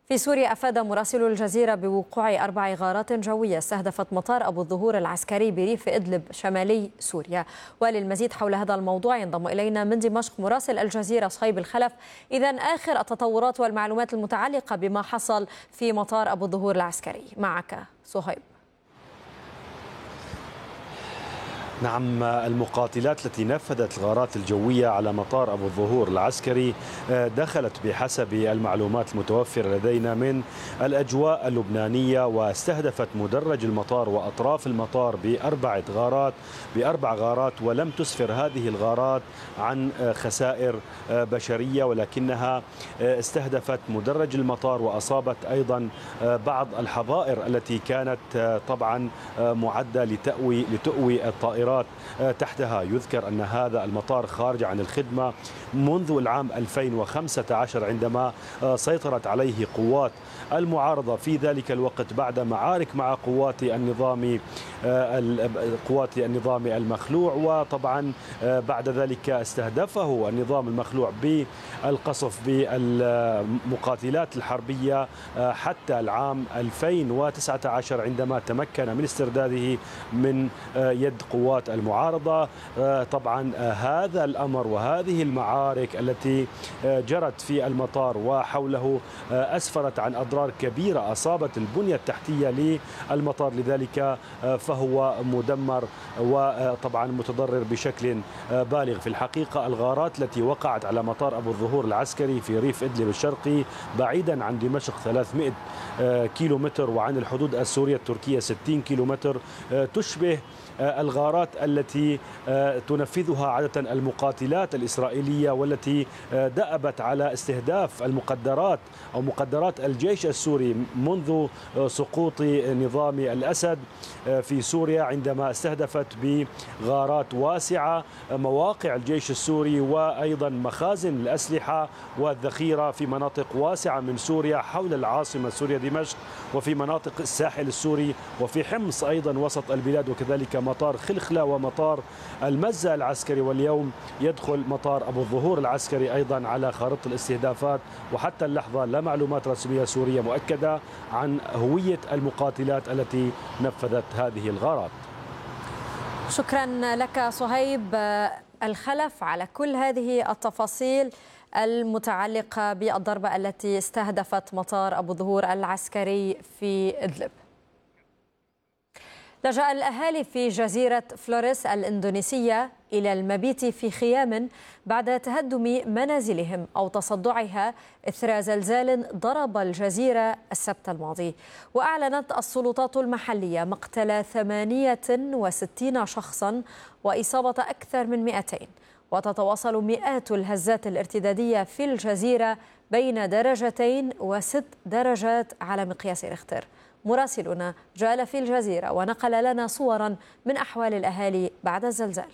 في سوريا أفاد مراسل الجزيرة بوقوع 4 غارات جوية استهدفت مطار أبو الظهور العسكري بريف إدلب شمالي سوريا. وللمزيد حول هذا الموضوع ينضم إلينا من دمشق مراسل الجزيرة صهيب الخلف. إذن آخر التطورات والمعلومات المتعلقة بما حصل في مطار أبو الظهور العسكري معك صهيب. نعم، المقاتلات التي نفذت الغارات الجوية على مطار أبو الظهور العسكري دخلت بحسب المعلومات المتوفرة لدينا من الأجواء اللبنانية، واستهدفت مدرج المطار وأطراف المطار بأربع غارات، ولم تسفر هذه الغارات عن خسائر بشرية، ولكنها استهدفت مدرج المطار وأصابت أيضا بعض الحظائر التي كانت طبعا معدة لتؤوي الطائرات تحتها. يذكر أن هذا المطار خارج عن الخدمة منذ العام 2015 عندما سيطرت عليه قوات المعارضة في ذلك الوقت بعد معارك مع قوات النظام المخلوع، وطبعا بعد ذلك استهدفه النظام المخلوع بالقصف بالمقاتلات الحربية حتى العام 2019 عندما تمكن من استرداده من يد قوات المعارضة. طبعا هذا الأمر وهذه المعارك التي جرت في المطار وحوله أسفرت عن أضرار كبيرة أصابت البنية التحتية للمطار، لذلك فهو مدمر وطبعا متضرر بشكل بالغ. في الحقيقة الغارات التي وقعت على مطار أبو الظهور العسكري في ريف إدلب الشرقي بعيدا عن دمشق 300 كيلومتر وعن الحدود السورية التركية 60 كيلومتر تشبه الغارات التي تنفذها عادة المقاتلات الإسرائيلية، والتي دأبت على استهداف المقدرات أو مقدرات الجيش السوري منذ سقوط نظام الأسد في سوريا، عندما استهدفت بغارات واسعة مواقع الجيش السوري وأيضا مخازن الأسلحة والذخيرة في مناطق واسعة من سوريا حول العاصمة سوريا دمشق، وفي مناطق الساحل السوري، وفي حمص أيضا وسط البلاد، وكذلك مطار خلخلة ومطار المزة العسكري. واليوم يدخل مطار أبو الظهور العسكري أيضا على خارطة الاستهدافات، وحتى اللحظة لا معلومات رسمية سورية مؤكدة عن هوية المقاتلات التي نفذت هذه الغارات. شكرا لك صهيب الخلف على كل هذه التفاصيل المتعلقة بالضربة التي استهدفت مطار أبو الظهور العسكري في إدلب. لجأ الأهالي في جزيرة فلوريس الإندونيسية إلى المبيت في خيام بعد تهدم منازلهم أو تصدعها إثر زلزال ضرب الجزيرة السبت الماضي. وأعلنت السلطات المحلية مقتل 68 شخصا وإصابة أكثر من 200، وتتواصل مئات الهزات الارتدادية في الجزيرة بين 2 و6 درجات على مقياس ريختر. مراسلنا جال في الجزيرة ونقل لنا صورا من أحوال الأهالي بعد الزلزال.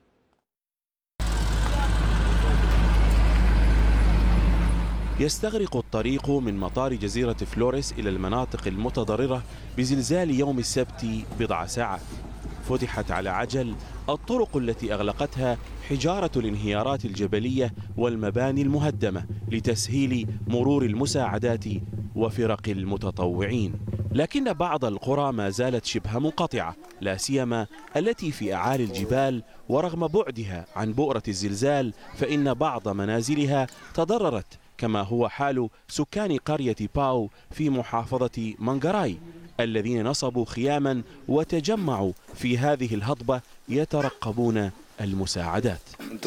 يستغرق الطريق من مطار جزيرة فلوريس إلى المناطق المتضررة بزلزال يوم السبت بضع ساعات. فتحت على عجل الطرق التي أغلقتها حجارة الانهيارات الجبلية والمباني المهدمة لتسهيل مرور المساعدات وفرق المتطوعين. لكن بعض القرى ما زالت شبه منقطعة، لا سيما التي في أعالي الجبال، ورغم بعدها عن بؤرة الزلزال فإن بعض منازلها تضررت، كما هو حال سكان قرية باو في محافظة مانغراي الذين نصبوا خياما وتجمعوا في هذه الهضبة يترقبون المساعدات.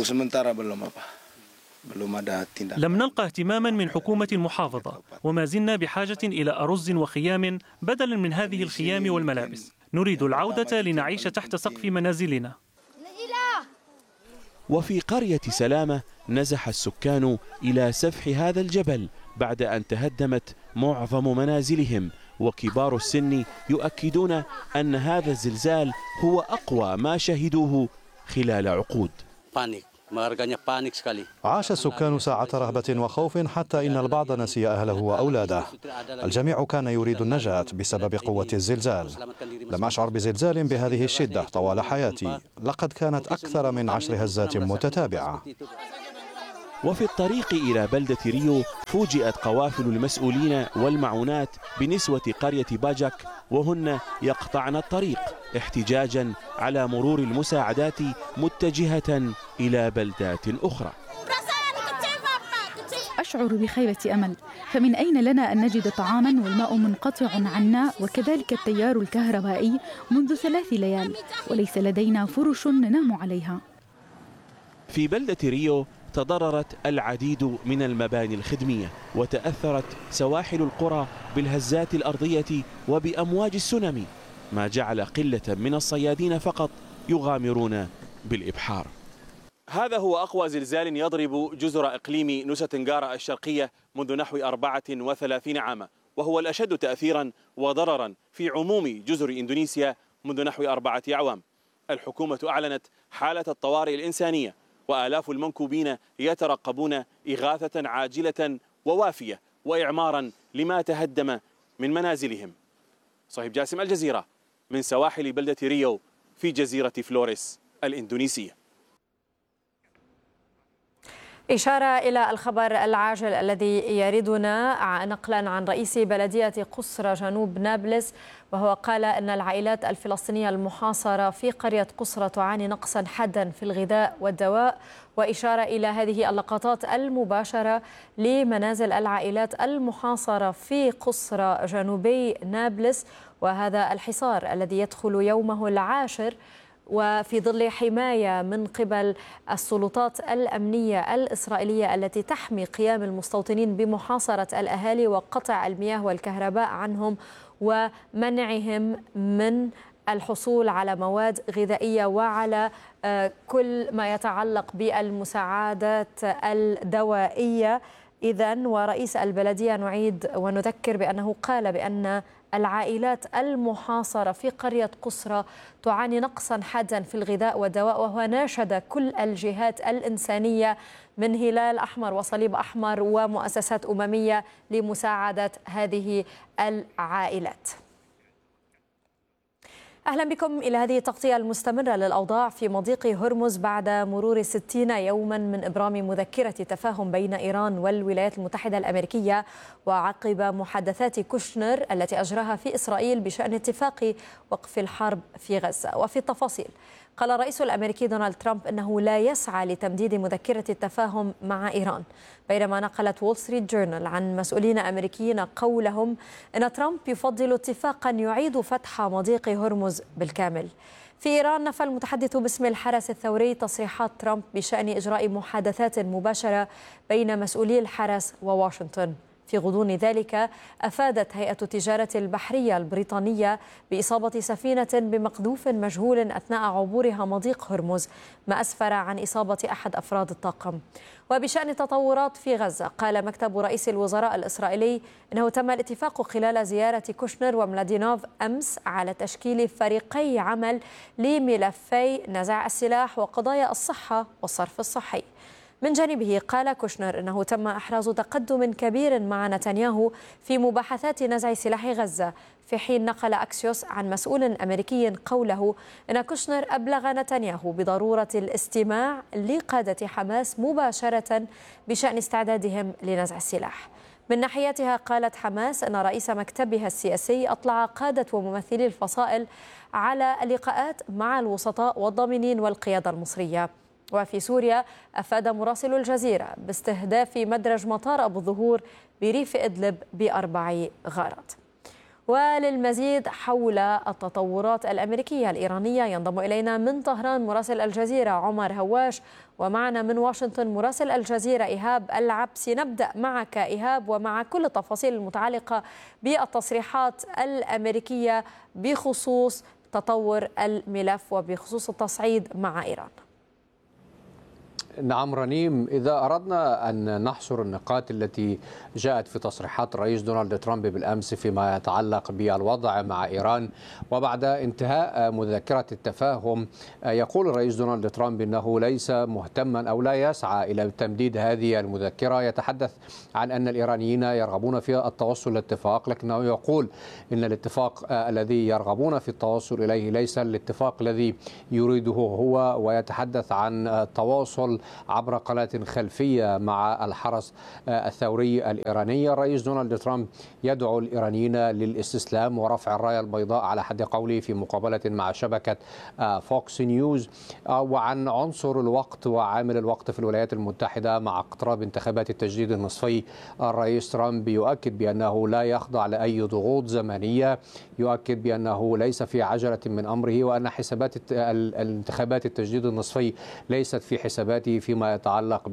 لم نلقى اهتماما من حكومة المحافظة، وما زلنا بحاجة إلى أرز وخيام بدلا من هذه الخيام والملابس. نريد العودة لنعيش تحت سقف منازلنا. وفي قرية سلامة نزح السكان إلى سفح هذا الجبل بعد أن تهدمت معظم منازلهم، وكبار السن يؤكدون أن هذا الزلزال هو أقوى ما شهدوه خلال عقود. عاش السكان ساعة رهبة وخوف حتى إن البعض نسي أهله وأولاده. الجميع كان يريد النجاة بسبب قوة الزلزال. لم أشعر بزلزال بهذه الشدة طوال حياتي، لقد كانت أكثر من 10 هزات متتابعة. وفي الطريق إلى بلدة ريو فوجئت قوافل المسؤولين والمعونات بنسوة قرية باجاك وهن يقطعن الطريق احتجاجا على مرور المساعدات متجهة إلى بلدات أخرى. أشعر بخيبة أمل، فمن أين لنا أن نجد طعاما والماء منقطع عنا وكذلك التيار الكهربائي منذ 3 ليال وليس لدينا فرش ننام عليها. في بلدة ريو تضررت العديد من المباني الخدمية وتأثرت سواحل القرى بالهزات الأرضية وبأمواج السونامي، ما جعل قلة من الصيادين فقط يغامرون بالإبحار. هذا هو أقوى زلزال يضرب جزر إقليم نوسا تنغارا الشرقية منذ نحو 34 عاما، وهو الأشد تأثيرا وضررا في عموم جزر إندونيسيا منذ نحو 4 أعوام. الحكومة أعلنت حالة الطوارئ الإنسانية، وآلاف المنكوبين يترقبون إغاثة عاجلة ووافية وإعمارا لما تهدم من منازلهم. صهيب جاسم، الجزيرة، من سواحل بلدة ريو في جزيرة فلوريس الإندونيسية. إشارة إلى الخبر العاجل الذي يردنا نقلا عن رئيس بلدية قصرى جنوب نابلس، وهو قال أن العائلات الفلسطينية المحاصرة في قرية قصرى تعاني نقصا حادا في الغذاء والدواء، وإشارة إلى هذه اللقطات المباشرة لمنازل العائلات المحاصرة في قصرى جنوبي نابلس، وهذا الحصار الذي يدخل يومه العاشر وفي ظل حماية من قبل السلطات الأمنية الإسرائيلية التي تحمي قيام المستوطنين بمحاصرة الأهالي وقطع المياه والكهرباء عنهم ومنعهم من الحصول على مواد غذائية وعلى كل ما يتعلق بالمساعدات الدوائية. إذن ورئيس البلدية نعيد ونذكر بأنه قال بأن العائلات المحاصرة في قرية قصرى تعاني نقصا حادا في الغذاء والدواء، وهو ناشد كل الجهات الإنسانية من هلال أحمر وصليب أحمر ومؤسسات أممية لمساعدة هذه العائلات. أهلا بكم إلى هذه التغطية المستمرة للأوضاع في مضيق هرمز بعد مرور 60 يوما من إبرام مذكرة تفاهم بين إيران والولايات المتحدة الأمريكية، وعقب محادثات كوشنر التي أجراها في إسرائيل بشأن اتفاق وقف الحرب في غزة. وفي التفاصيل قال الرئيس الأمريكي دونالد ترامب أنه لا يسعى لتمديد مذكرة التفاهم مع إيران، بينما نقلت وول ستريت جورنال عن مسؤولين أمريكيين قولهم أن ترامب يفضل اتفاقا يعيد فتح مضيق هرمز بالكامل. في إيران نفى المتحدث باسم الحرس الثوري تصريحات ترامب بشأن إجراء محادثات مباشرة بين مسؤولي الحرس وواشنطن. في غضون ذلك أفادت هيئة التجارة البحرية البريطانية بإصابة سفينة بمقذوف مجهول أثناء عبورها مضيق هرمز، ما أسفر عن إصابة أحد أفراد الطاقم. وبشأن التطورات في غزة قال مكتب رئيس الوزراء الإسرائيلي إنه تم الاتفاق خلال زيارة كوشنر وملادينوف أمس على تشكيل فريقي عمل لملفي نزع السلاح وقضايا الصحة والصرف الصحي. من جانبه قال كوشنر إنه تم إحراز تقدم كبير مع نتنياهو في مباحثات نزع سلاح غزة، في حين نقل أكسيوس عن مسؤول أمريكي قوله إن كوشنر أبلغ نتنياهو بضرورة الاستماع لقادة حماس مباشرة بشأن استعدادهم لنزع السلاح. من ناحيتها قالت حماس أن رئيس مكتبها السياسي أطلع قادة وممثلي الفصائل على اللقاءات مع الوسطاء والضامنين والقيادة المصرية. وفي سوريا أفاد مراسل الجزيرة باستهداف مدرج مطار أبو الظهور بريف إدلب ب4 غارات. وللمزيد حول التطورات الأمريكية الإيرانية ينضم إلينا من طهران مراسل الجزيرة عمر هواش، ومعنا من واشنطن مراسل الجزيرة إيهاب العبسي. نبدأ معك إيهاب ومع كل التفاصيل المتعلقة بالتصريحات الأمريكية بخصوص تطور الملف وبخصوص التصعيد مع إيران. نعم رنيم، إذا أردنا أن نحصر النقاط التي جاءت في تصريحات الرئيس دونالد ترامب بالأمس فيما يتعلق بالوضع مع إيران وبعد انتهاء مذكرة التفاهم، يقول الرئيس دونالد ترامب أنه ليس مهتما أو لا يسعى إلى تمديد هذه المذكرة. يتحدث عن أن الإيرانيين يرغبون في التوصل لاتفاق، لكنه يقول أن الاتفاق الذي يرغبون في التوصل إليه ليس الاتفاق الذي يريده هو، ويتحدث عن تواصل عبر قناة خلفية مع الحرس الثوري الإيراني. الرئيس دونالد ترامب يدعو الإيرانيين للاستسلام ورفع الراية البيضاء على حد قوله في مقابلة مع شبكة فوكس نيوز. وعن عنصر الوقت وعامل الوقت في الولايات المتحدة مع اقتراب انتخابات التجديد النصفي، الرئيس ترامب يؤكد بأنه لا يخضع لأي ضغوط زمنية، يؤكد بأنه ليس في عجلة من أمره، وأن حسابات الانتخابات التجديد النصفي ليست في حساباته فيما يتعلق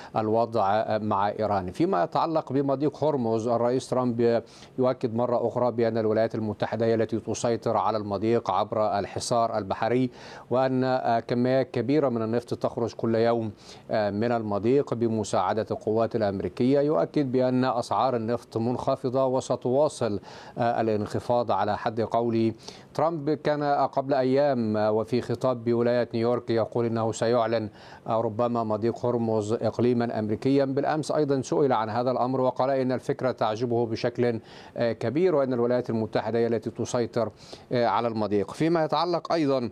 بالوضع مع إيران. فيما يتعلق بمضيق هرمز، الرئيس ترامب يؤكد مرة أخرى بأن الولايات المتحدة هي التي تسيطر على المضيق عبر الحصار البحري، وأن كميات كبيرة من النفط تخرج كل يوم من المضيق بمساعدة القوات الأمريكية. يؤكد بأن أسعار النفط منخفضة وستواصل الانخفاض على حد قوله. ترامب كان قبل أيام وفي خطاب بولاية نيويورك يقول إنه سيعلن ربما مضيق هرمز إقليما أمريكيا. بالأمس أيضا سئل عن هذا الأمر وقال إن الفكرة تعجبه بشكل كبير، وأن الولايات المتحدة هي التي تسيطر على المضيق. فيما يتعلق أيضا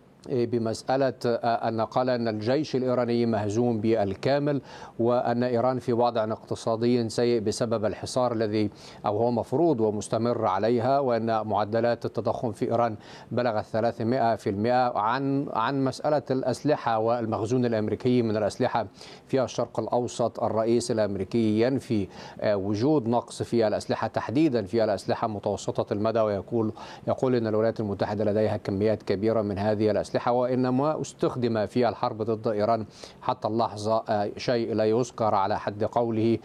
بمسألة أن قال أن الجيش الإيراني مهزوم بالكامل، وأن إيران في وضع اقتصادي سيء بسبب الحصار الذي هو مفروض ومستمر عليها، وأن معدلات التضخم في إيران بلغت 300%. عن مسألة الأسلحة والمخزون الأمريكي من الأسلحة في الشرق الأوسط، الرئيس الأمريكي ينفي وجود نقص في الأسلحة، تحديدا في الأسلحة متوسطة المدى، ويقول أن الولايات المتحدة لديها كميات كبيرة من هذه الأسلحة، وإنما استخدم في الحرب ضد إيران حتى اللحظة شيء لا يذكر على حد قوله.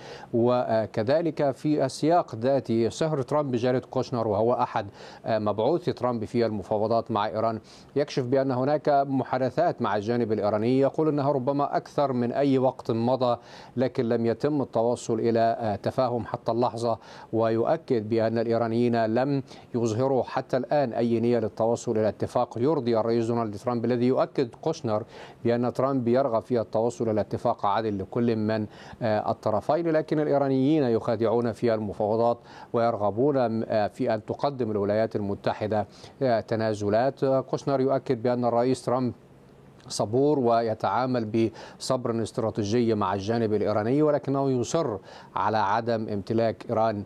وكذلك في السياق ذاتي صهر ترامب جاريد كوشنر، وهو أحد مبعوثي ترامب في المفاوضات مع إيران، يكشف بأن هناك محادثات مع الجانب الإيراني، يقول أنها ربما أكثر من أي وقت مضى، لكن لم يتم التوصل إلى تفاهم حتى اللحظة. ويؤكد بأن الإيرانيين لم يظهروا حتى الآن أي نية للتوصل إلى اتفاق يرضي الرئيس دونالد ترامب، الذي يؤكد كوشنر بأن ترامب يرغب في التوصل إلى اتفاق عادل لكل من الطرفين، لكن الإيرانيين يخادعون في المفاوضات ويرغبون في أن تقدم الولايات المتحدة تنازلات. كوشنر يؤكد بأن الرئيس ترامب صبور ويتعامل بصبر استراتيجي مع الجانب الإيراني، ولكنه يصر على عدم امتلاك إيران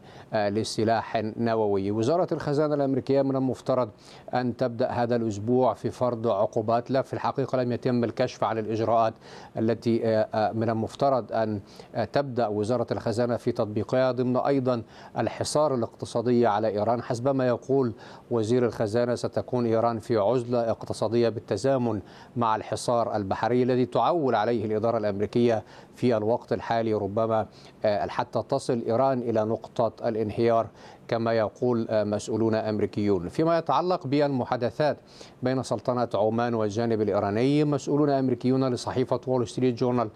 لسلاح نووي. وزارة الخزانة الأمريكية من المفترض أن تبدأ هذا الأسبوع في فرض عقوبات، لا في الحقيقة لم يتم الكشف عن الإجراءات التي من المفترض أن تبدأ وزارة الخزانة في تطبيقها، ضمن أيضا الحصار الاقتصادي على إيران. حسب ما يقول وزير الخزانة ستكون إيران في عزلة اقتصادية بالتزامن مع الحصار البحري الذي تعول عليه الإدارة الأمريكية في الوقت الحالي، ربما حتى تصل إيران إلى نقطة الانهيار كما يقول مسؤولون أمريكيون. فيما يتعلق بالمحادثات بين سلطنة عمان والجانب الإيراني، مسؤولون أمريكيون لصحيفة وول ستريت جورنال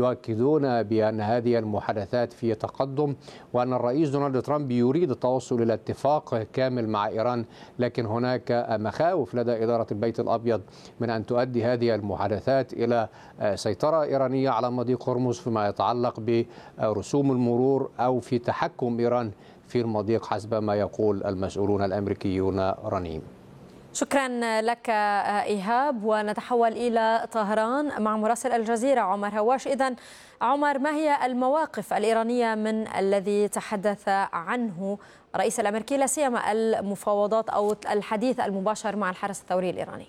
يؤكدون بأن هذه المحادثات في تقدم، وأن الرئيس دونالد ترامب يريد التوصل إلى اتفاق كامل مع إيران، لكن هناك مخاوف لدى إدارة البيت الأبيض من أن تؤدي هذه المحادثات إلى سيطرة إيرانية على مضيق هرمز فيما يتعلق برسوم المرور أو في تحكم إيران في المضيق حسب ما يقول المسؤولون الأمريكيون. رنيم، شكرا لك إيهاب. ونتحول إلى طهران مع مراسل الجزيرة عمر هواش. إذن عمر، ما هي المواقف الإيرانية من الذي تحدث عنه الرئيس الأمريكي، لا سيما المفاوضات أو الحديث المباشر مع الحرس الثوري الإيراني؟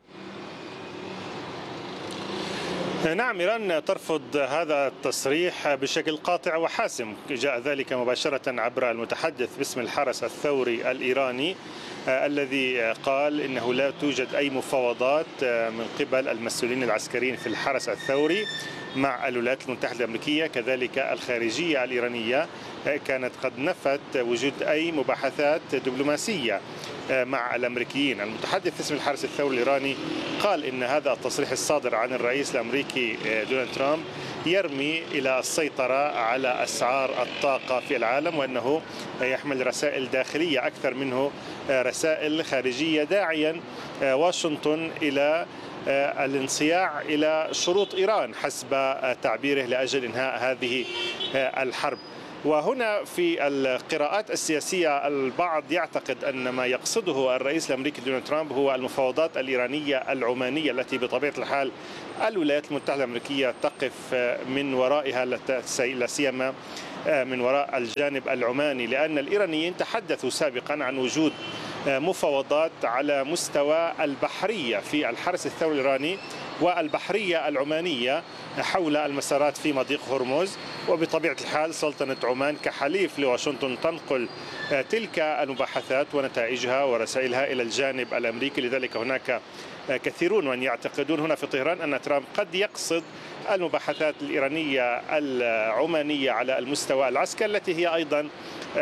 نعم، إيران ترفض هذا التصريح بشكل قاطع وحاسم. جاء ذلك مباشرة عبر المتحدث باسم الحرس الثوري الإيراني الذي قال إنه لا توجد أي مفاوضات من قبل المسؤولين العسكريين في الحرس الثوري مع الولايات المتحدة الأمريكية. كذلك الخارجية الإيرانية كانت قد نفت وجود أي مباحثات دبلوماسية مع الأمريكيين. المتحدث باسم الحرس الثوري الإيراني قال إن هذا التصريح الصادر عن الرئيس الأمريكي دونالد ترامب يرمي إلى السيطرة على أسعار الطاقة في العالم، وأنه يحمل رسائل داخلية أكثر منه رسائل خارجية، داعيا واشنطن إلى الانصياع إلى شروط إيران حسب تعبيره لأجل إنهاء هذه الحرب. وهنا في القراءات السياسية البعض يعتقد أن ما يقصده الرئيس الأمريكي دونالد ترامب هو المفاوضات الإيرانية العمانية التي بطبيعة الحال الولايات المتحدة الأمريكية تقف من ورائها، لا سيما من وراء الجانب العماني، لأن الإيرانيين تحدثوا سابقا عن وجود مفاوضات على مستوى البحرية في الحرس الثوري الإيراني والبحرية العمانية حول المسارات في مضيق هرمز. وبطبيعة الحال سلطنة عمان كحليف لواشنطن تنقل تلك المباحثات ونتائجها ورسائلها إلى الجانب الأمريكي. لذلك هناك كثيرون من يعتقدون هنا في طهران أن ترامب قد يقصد المباحثات الإيرانية العمانية على المستوى العسكري التي هي أيضا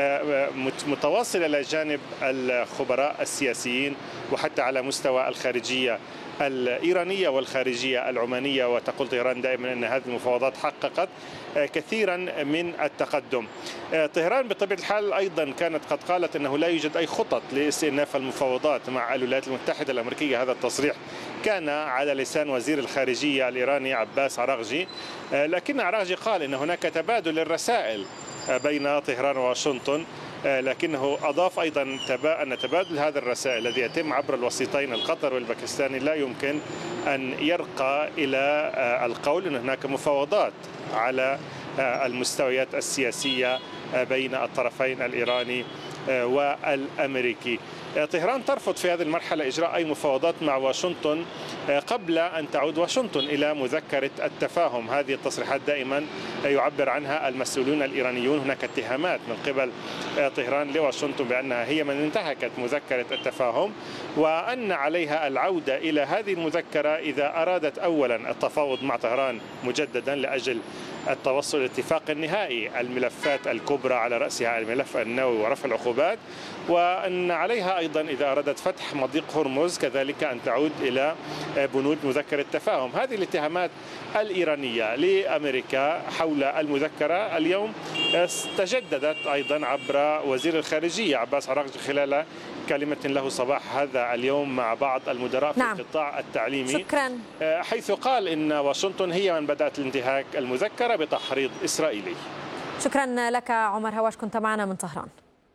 متواصلة إلى جانب الخبراء السياسيين وحتى على مستوى الخارجية الإيرانية والخارجية العمانية. وتقول طهران دائما أن هذه المفاوضات حققت كثيرا من التقدم. طهران بطبيعة الحال أيضا كانت قد قالت أنه لا يوجد أي خطط لاستئناف المفاوضات مع الولايات المتحدة الأمريكية. هذا التصريح كان على لسان وزير الخارجية الإيراني عباس عراغجي، لكن عراغجي قال أن هناك تبادل للرسائل بين طهران وواشنطن، لكنه أضاف أيضا أن تبادل هذا الرسائل الذي يتم عبر الوسيطين القطري والباكستاني لا يمكن أن يرقى إلى القول أن هناك مفاوضات على المستويات السياسية بين الطرفين الإيراني والأمريكي. طهران ترفض في هذه المرحلة إجراء أي مفاوضات مع واشنطن قبل أن تعود واشنطن إلى مذكرة التفاهم. هذه التصريحات دائما يعبر عنها المسؤولون الإيرانيون. هناك اتهامات من قبل طهران لواشنطن بأنها هي من انتهكت مذكرة التفاهم، وأن عليها العودة إلى هذه المذكرة إذا أرادت أولا التفاوض مع طهران مجددا لأجل التوصل لاتفاق النهائي الملفات الكبرى على رأسها الملف النووي ورفع العقوبات، وأن عليها أيضا إذا أرادت فتح مضيق هرمز كذلك أن تعود إلى بنود مذكرة التفاهم. هذه الاتهامات الإيرانية لأمريكا حول المذكرة اليوم تجددت أيضا عبر وزير الخارجية عباس عراغجي خلال كلمة له صباح هذا اليوم مع بعض المدراء في القطاع التعليمي. شكرا. حيث قال إن واشنطن هي من بدأت الانتهاك المذكرة بتحريض إسرائيلي. شكرا لك عمر هواش، كنت معنا من طهران.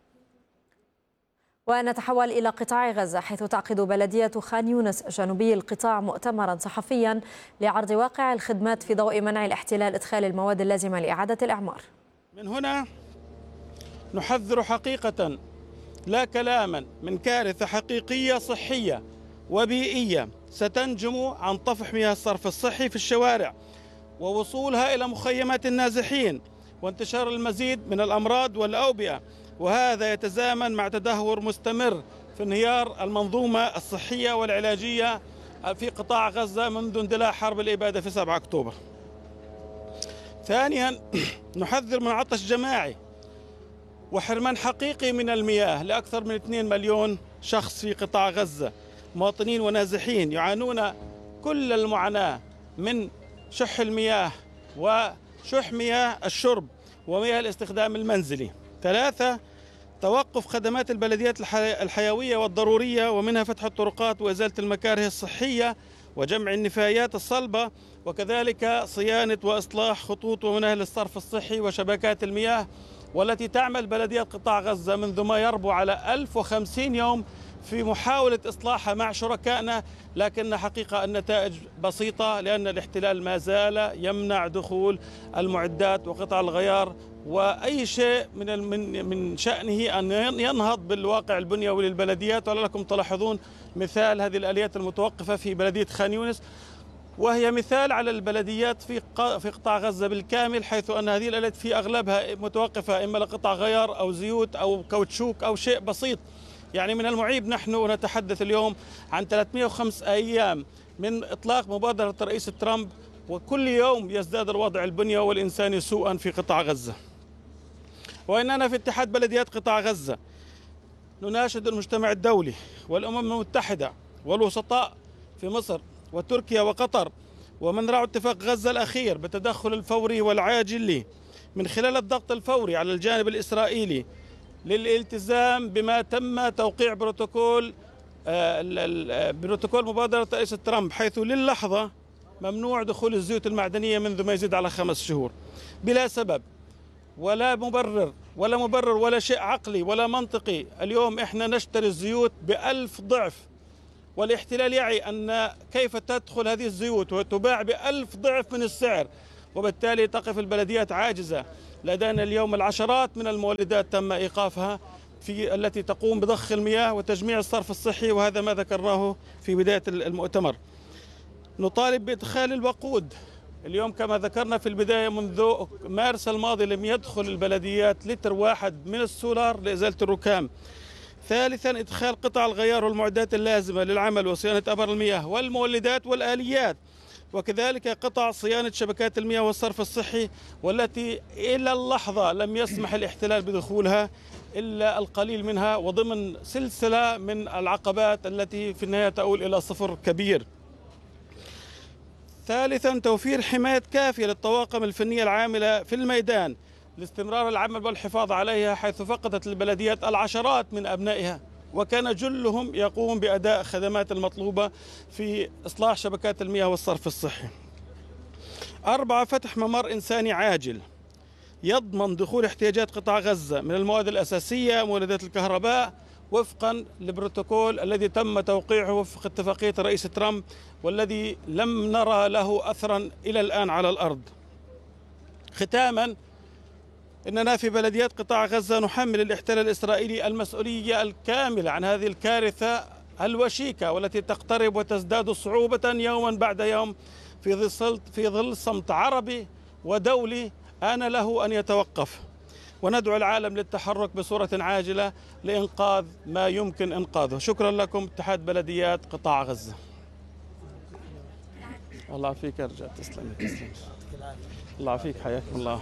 ونتحول إلى قطاع غزة، حيث تعقد بلدية خان يونس جنوبي القطاع مؤتمرا صحفيا لعرض واقع الخدمات في ضوء منع الاحتلال إدخال المواد اللازمة لإعادة الإعمار. من هنا نحذر حقيقة لا كلاما من كارثة حقيقية صحية وبيئية ستنجم عن طفح مياه الصرف الصحي في الشوارع ووصولها إلى مخيمات النازحين وانتشار المزيد من الأمراض والأوبئة، وهذا يتزامن مع تدهور مستمر في انهيار المنظومة الصحية والعلاجية في قطاع غزة منذ اندلاع حرب الإبادة في 7 أكتوبر. ثانيا نحذر من عطش جماعي وحرمان حقيقي من المياه لأكثر من 2 مليون شخص في قطاع غزة، مواطنين ونازحين يعانون كل المعاناة من شح المياه وشح مياه الشرب ومياه الاستخدام المنزلي. 3 توقف خدمات البلديات الحيوية والضرورية، ومنها فتح الطرقات وإزالة المكاره الصحية وجمع النفايات الصلبة، وكذلك صيانة وإصلاح خطوط ومناهل الصرف الصحي وشبكات المياه، والتي تعمل بلديات قطاع غزة منذ ما يربو على 1050 يوم في محاولة إصلاحها مع شركائنا، لكن حقيقة النتائج بسيطة، لأن الاحتلال ما زال يمنع دخول المعدات وقطع الغيار وأي شيء من شأنه أن ينهض بالواقع البنيوي للبلديات. ولعلكم تلاحظون مثال هذه الآليات المتوقفة في بلدية خان يونس، وهي مثال على البلديات في قطاع غزة بالكامل، حيث أن هذه الآليات في أغلبها متوقفة إما لقطع غيار أو زيوت أو كاوتشوك أو شيء بسيط. يعني من المعيب نحن نتحدث اليوم عن 305 أيام من إطلاق مبادرة الرئيس ترامب، وكل يوم يزداد الوضع البنيوي والإنساني سوءا في قطاع غزة. وإننا في اتحاد بلديات قطاع غزة نناشد المجتمع الدولي والأمم المتحدة والوسطاء في مصر وتركيا وقطر ومن رعوا اتفاق غزة الأخير بالتدخل الفوري والعاجل من خلال الضغط الفوري على الجانب الإسرائيلي للالتزام بما تم توقيع بروتوكول مبادرة رئيس ترامب، حيث للحظة ممنوع دخول الزيوت المعدنية منذ ما يزيد على 5 شهور بلا سبب. ولا مبرر ولا شيء عقلي ولا منطقي. اليوم احنا نشتري الزيوت ب1000 ضعف، والاحتلال يعي أن كيف تدخل هذه الزيوت وتباع ب1000 ضعف من السعر، وبالتالي تقف البلديات عاجزة. لدينا اليوم العشرات من المولدات تم إيقافها التي تقوم بضخ المياه وتجميع الصرف الصحي، وهذا ما ذكرناه في بداية المؤتمر. نطالب بإدخال الوقود. اليوم كما ذكرنا في البداية منذ مارس الماضي لم يدخل البلديات لتر واحد من السولار لإزالة الركام. ثالثا إدخال قطع الغيار والمعدات اللازمة للعمل وصيانة أبار المياه والمولدات والآليات، وكذلك قطع صيانة شبكات المياه والصرف الصحي، والتي إلى اللحظة لم يسمح الاحتلال بدخولها إلا القليل منها، وضمن سلسلة من العقبات التي في النهاية تؤول إلى صفر كبير. ثالثا توفير حماية كافية للطواقم الفنية العاملة في الميدان لاستمرار العمل والحفاظ عليها، حيث فقدت البلديات العشرات من أبنائها، وكان جلهم يقوم بأداء خدمات المطلوبة في إصلاح شبكات المياه والصرف الصحي. 4 فتح ممر إنساني عاجل يضمن دخول احتياجات قطاع غزة من المواد الأساسية مولدات الكهرباء وفقا للبروتوكول الذي تم توقيعه وفق اتفاقية الرئيس ترامب، والذي لم نرى له أثرا إلى الآن على الأرض. ختاما، إننا في بلديات قطاع غزة نحمل الاحتلال الإسرائيلي المسؤولية الكاملة عن هذه الكارثة الوشيكة، والتي تقترب وتزداد صعوبة يوما بعد يوم في ظل صمت عربي ودولي آن له أن يتوقف. وندعو العالم للتحرك بصورة عاجلة لإنقاذ ما يمكن إنقاذه. شكرا لكم اتحاد بلديات قطاع غزة. الله يعافيك يا رجال. تسلم. الله يعافيك، حياكم الله.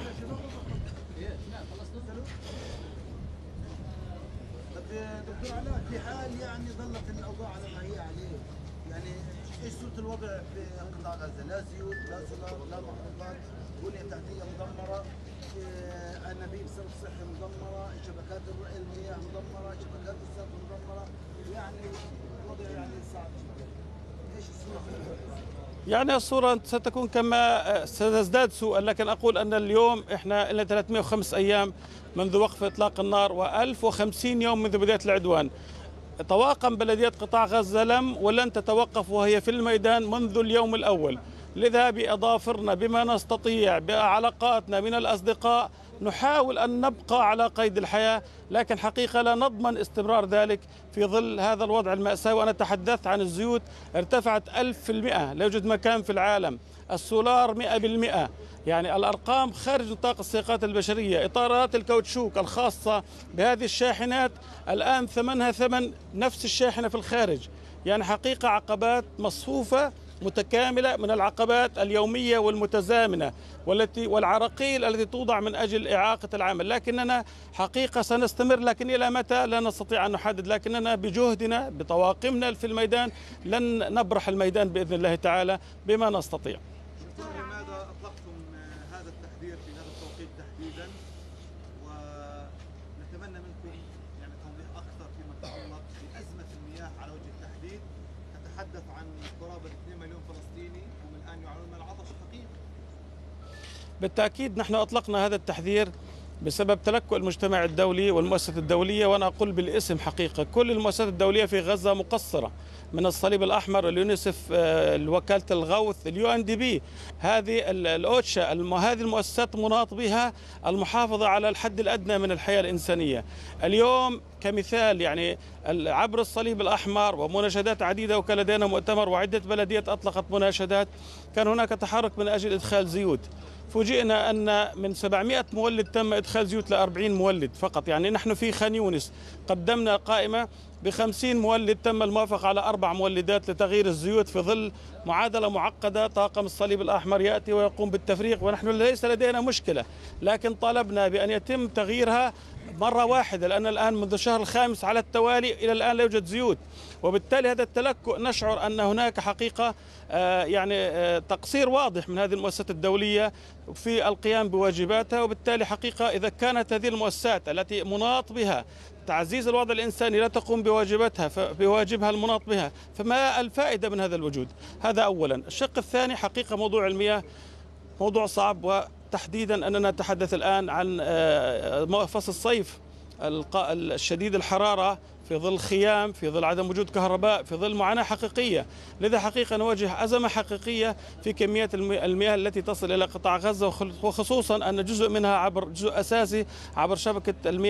دكتور علاء، في حال يعني ظلت الاوضاع على ما هي عليه، يعني ايش صوره الوضع في قطاع غزه؟ لا زيوت، لا سولار، لا مخلوقات، بنيه تحتيه مدمره، انابيب صرف صحي مدمره، شبكات المياه مدمره، شبكات الصرف مدمره، يعني الوضع يعني صعب جدا. ايش الصوره؟ يعني الصورة ستكون كما ستزداد سوءا، لكن أقول أن اليوم إحنا لنا 305 أيام منذ وقف إطلاق النار و1050 يوم منذ بداية العدوان. طواقم بلديات قطاع غزة لم ولن تتوقف وهي في الميدان منذ اليوم الأول، لذا بأظافرنا بما نستطيع بعلاقاتنا من الأصدقاء نحاول أن نبقى على قيد الحياة، لكن حقيقة لا نضمن استمرار ذلك في ظل هذا الوضع المأساوي. وأنا تحدثت عن الزيوت ارتفعت 1000%، لا يوجد مكان في العالم. السولار 100%، يعني الأرقام خارج نطاق السياقات البشرية. إطارات الكاوتشوك الخاصة بهذه الشاحنات الآن ثمنها ثمن نفس الشاحنة في الخارج. يعني حقيقة عقبات مصفوفة متكاملة من العقبات اليومية والمتزامنة والعراقيل التي توضع من أجل إعاقة العمل. لكننا حقيقة سنستمر، لكن إلى متى لا نستطيع أن نحدد، لكننا بجهدنا بطواقمنا في الميدان لن نبرح الميدان بإذن الله تعالى بما نستطيع. لماذا أطلقتم هذا التحذير في هذا التوقيت تحديدا؟ ونتمنى منكم يعني توضيح أكثر فيما يتعلق بأزمة المياه على وجه التحديد. تتحدث عن قرابة 2 مليون فلسطيني هم الآن يعانون من العطش حقيقي. بالتأكيد نحن أطلقنا هذا التحذير بسبب تلكؤ المجتمع الدولي والمؤسسات الدولية، وأنا أقول بالاسم حقيقة كل المؤسسات الدولية في غزة مقصرة، من الصليب الأحمر، اليونيسف، وكالة الغوث، UNDP، هذه الأوتشا، هذه المؤسسات مناط بها المحافظة على الحد الأدنى من الحياة الإنسانية. اليوم كمثال يعني عبر الصليب الأحمر ومناشدات عديدة، وكان لدينا مؤتمر وعدة بلديات أطلقت مناشدات، كان هناك تحرك من أجل إدخال زيوت. فوجئنا أن من 700 مولد تم إدخال زيوت ل40 مولد فقط. يعني نحن في خان يونس قدمنا قائمة ب50 مولد، تم الموافقة على 4 مولدات لتغيير الزيوت في ظل معادلة معقدة. طاقم الصليب الأحمر يأتي ويقوم بالتفريق، ونحن ليس لدينا مشكلة، لكن طلبنا بأن يتم تغييرها مرة واحدة، لأن الآن منذ الشهر الخامس على التوالي إلى الآن لا يوجد زيوت. وبالتالي هذا التلكؤ نشعر أن هناك حقيقة يعني تقصير واضح من هذه المؤسسات الدولية في القيام بواجباتها. وبالتالي حقيقة إذا كانت هذه المؤسسات التي مناط بها تعزيز الوضع الإنساني لا تقوم بواجباتها بواجبها المناط بها، فما الفائدة من هذا الوجود؟ هذا أولا. الشق الثاني حقيقة موضوع المياه موضوع صعب، تحديدا أننا نتحدث الآن عن فصل الصيف الشديد الحرارة، في ظل خيام، في ظل عدم وجود كهرباء، في ظل معاناة حقيقية. لذا حقيقة نواجه أزمة حقيقية في كميات المياه التي تصل إلى قطاع غزة، وخصوصا أن جزء منها جزء أساسي عبر شبكة المياه